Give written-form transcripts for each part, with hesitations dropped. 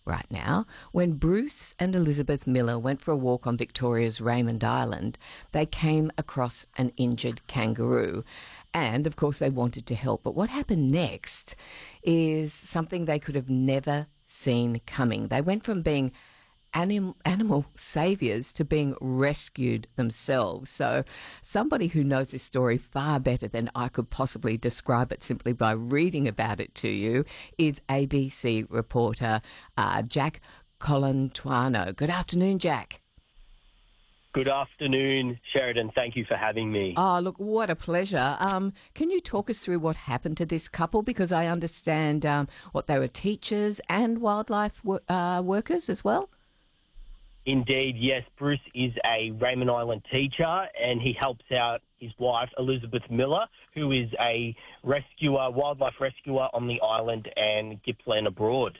right now. When Bruce and Elizabeth Miller went for a walk on Victoria's Raymond Island, they came across an injured kangaroo. And, of course, they wanted to help. But what happened next is something they could have never seen coming. They went from being animal saviours to being rescued themselves. So somebody who knows this story far better than I could possibly describe it simply by reading about it to you is ABC reporter Jack Colantuono. Good afternoon, Jack. Good afternoon, Sheridan. Thank you for having me. Oh, look, what a pleasure. Can you talk us through what happened to this couple? Because I understand what they were teachers and wildlife workers as well. Indeed, yes. Bruce is a Raymond Island teacher and he helps out his wife, Elizabeth Miller, who is a wildlife rescuer on the island and Gippsland abroad.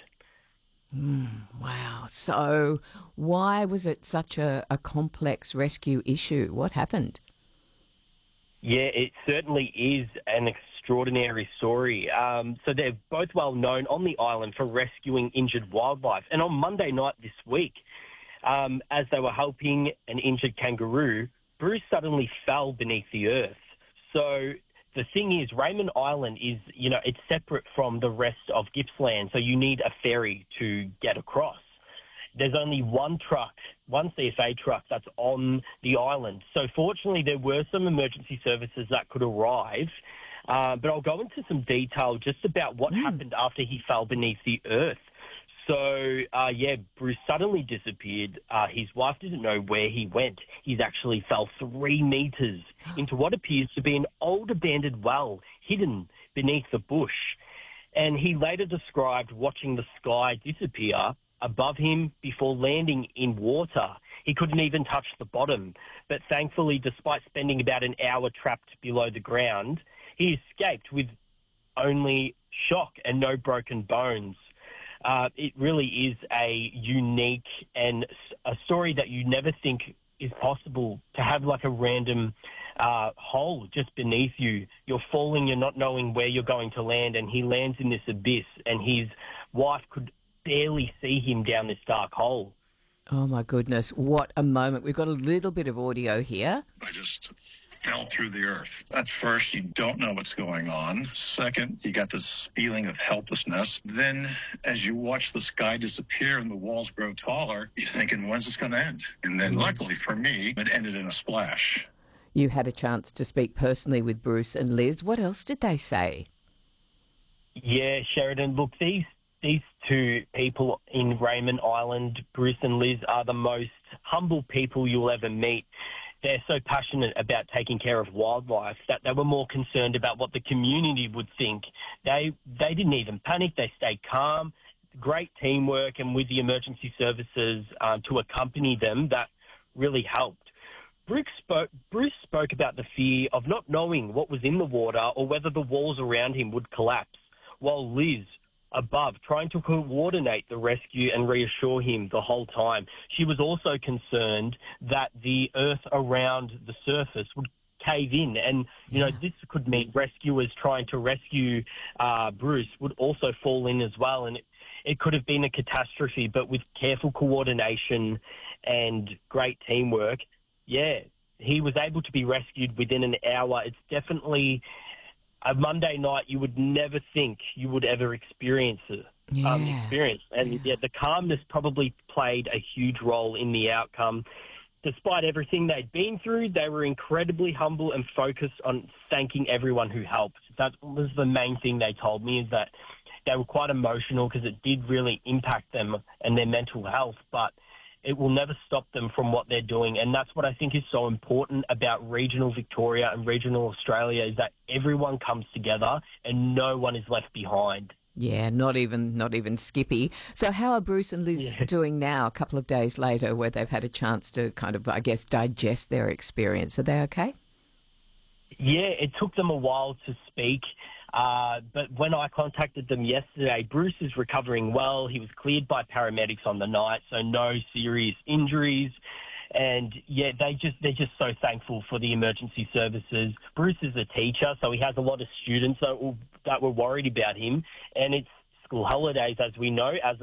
Wow. So why was it such a complex rescue issue? What happened? Yeah, it certainly is an extraordinary story. So they're both well known on the island for rescuing injured wildlife. And on Monday night this week, as they were helping an injured kangaroo, Bruce suddenly fell beneath the earth. So the thing is, Raymond Island is, it's separate from the rest of Gippsland, so you need a ferry to get across. There's only one CFA truck that's on the island. So fortunately, there were some emergency services that could arrive. But I'll go into some detail just about what happened after he fell beneath the earth. So, Bruce suddenly disappeared. His wife didn't know where he went. He's actually fell 3 metres into what appears to be an old abandoned well hidden beneath the bush. And he later described watching the sky disappear above him before landing in water. He couldn't even touch the bottom. But thankfully, despite spending about an hour trapped below the ground, he escaped with only shock and no broken bones. It really is a unique and a story that you never think is possible to have like a random hole just beneath you. You're falling, you're not knowing where you're going to land, and he lands in this abyss, and his wife could barely see him down this dark hole. Oh, my goodness. What a moment. We've got a little bit of audio here. I just fell through the earth. At first, you don't know what's going on. Second, you got this feeling of helplessness. Then, as you watch the sky disappear and the walls grow taller, you're thinking, when's this going to end? And then, luckily for me, it ended in a splash. You had a chance to speak personally with Bruce and Liz. What else did they say? Yeah, Sheridan, look, these two people in Raymond Island, Bruce and Liz, are the most humble people you'll ever meet. They're so passionate about taking care of wildlife that they were more concerned about what the community would think. They didn't even panic. They stayed calm. Great teamwork, and with the emergency services to accompany them, that really helped. Bruce spoke about the fear of not knowing what was in the water or whether the walls around him would collapse, while Liz above, trying to coordinate the rescue and reassure him the whole time. She was also concerned that the earth around the surface would cave in, and this could mean rescuers trying to rescue Bruce would also fall in as well, and it could have been a catastrophe. But with careful coordination and great teamwork, he was able to be rescued within an hour. It's definitely a Monday night you would never think you would ever experience. And the calmness probably played a huge role in the outcome. Despite everything they'd been through, they were incredibly humble and focused on thanking everyone who helped. That was the main thing they told me, is that they were quite emotional because it did really impact them and their mental health, but it will never stop them from what they're doing. And that's what I think is so important about regional Victoria and regional Australia, is that everyone comes together and no one is left behind. Yeah, not even Skippy. So how are Bruce and Liz doing now, a couple of days later, where they've had a chance to kind of, I guess, digest their experience? Are they okay? Yeah, it took them a while to speak. But when I contacted them yesterday, Bruce is recovering well. He was cleared by paramedics on the night, so no serious injuries. And they're just so thankful for the emergency services. Bruce is a teacher, so he has a lot of students that were worried about him. And it's school holidays, as we know, as